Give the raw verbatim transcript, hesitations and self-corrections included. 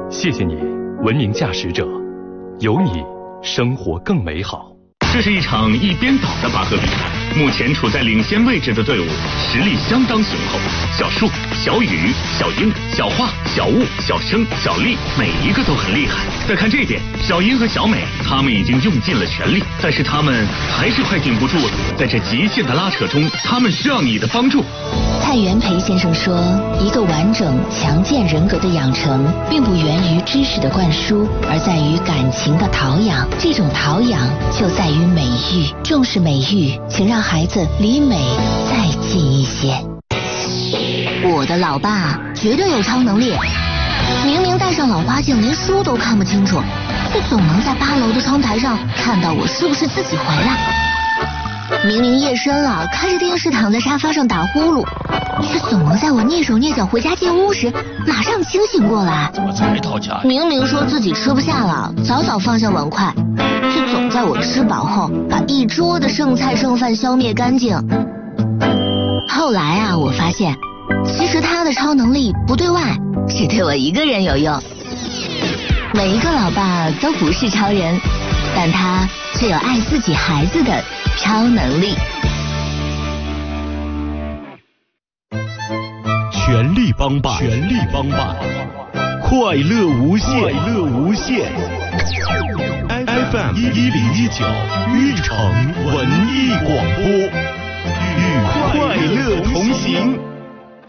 谢谢你，文明驾驶者，有你，生活更美好。 这是一场一边倒的拔河比赛，目前处在领先位置的队伍实力相当雄厚。小树、小雨、小英、小画、小雾、小生、小丽，每一个都很厉害。再看这边，小英和小美，他们已经用尽了全力，但是他们还是快顶不住了。在这极限的拉扯中，他们需要你的帮助。 蔡元培先生说，一个完整强健人格的养成，并不源于知识的灌输，而在于感情的陶养。这种陶养就在于美育，重视美育，请让孩子离美再近一些。我的老爸绝对有超能力，明明戴上老花镜，连书都看不清楚，却总能在八楼的窗台上看到我是不是自己回来。明明夜深了，看着电视躺在沙发上打呼噜，却总能在我蹑手蹑脚回家进屋时马上清醒过来。 怎么才到家？ 明明说自己吃不下了，早早放下碗筷，却总在我吃饱后把一桌的剩菜剩饭消灭干净。后来啊，我发现其实他的超能力不对外，只对我一个人有用。每一个老爸都不是超人，但他却有爱自己孩子的超能力。 全力帮办，全力帮办，快乐无限，快乐无限。F M 一零一九玉城文艺广播，与快乐同行。